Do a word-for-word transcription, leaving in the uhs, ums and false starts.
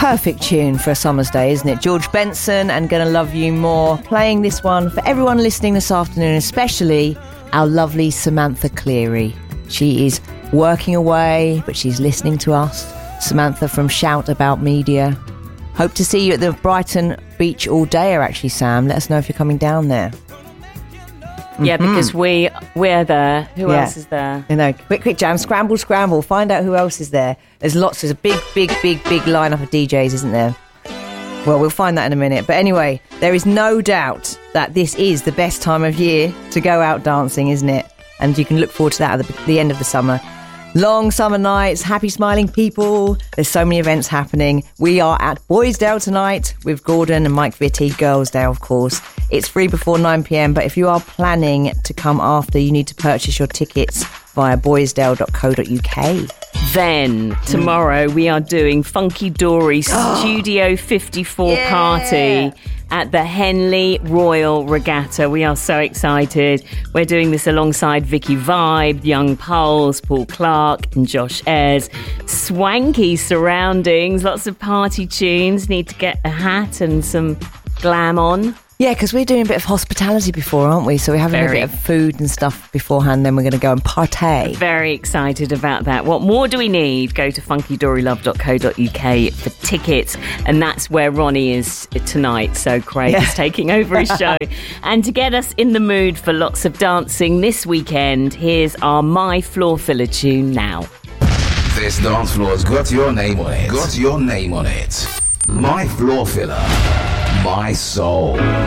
perfect tune for a summer's day, isn't it? George Benson and Gonna Love You More, playing this one for everyone listening this afternoon, especially our lovely Samantha Cleary. She is working away, but she's listening to us. Samantha from Shout About Media. Hope to see you at the Brighton Beach all day, actually, Sam. Let us know if you're coming down there. Yeah, mm-hmm. because we, we're there. Who yeah. else is there? You know, quick, quick jam, scramble, scramble. Find out who else is there. There's lots, there's a big, big, big, big lineup of D Js, isn't there? Well, we'll find that in a minute. But anyway, there is no doubt that this is the best time of year to go out dancing, isn't it? And you can look forward to that at the, the end of the summer. Long summer nights, happy smiling people. There's so many events happening. We are at Boysdale tonight with Gordon and Mike Vitti, Girlsdale, of course. It's free before nine p.m, but if you are planning to come after, you need to purchase your tickets via boysdale dot co dot uk. Then, tomorrow, we are doing Funky Dory Studio fifty-four yeah. party at the Henley Royal Regatta. We are so excited. We're doing this alongside Vicky Vibe, Young Pulse, Paul Clark and Josh Ayres. Swanky surroundings, lots of party tunes. Need to get a hat and some glam on. Yeah, because we're doing a bit of hospitality before, aren't we? So we're having Very. a bit of food and stuff beforehand, then we're going to go and partay. Very excited about that. What more do we need? Go to funky dory love dot co dot uk for tickets. And that's where Ronnie is tonight. So Craig yeah. is taking over his show. And to get us in the mood for lots of dancing this weekend, here's our My Floor Filler tune now. This dance floor's got your name on it. Got your name on it. My Floor Filler. My Soul.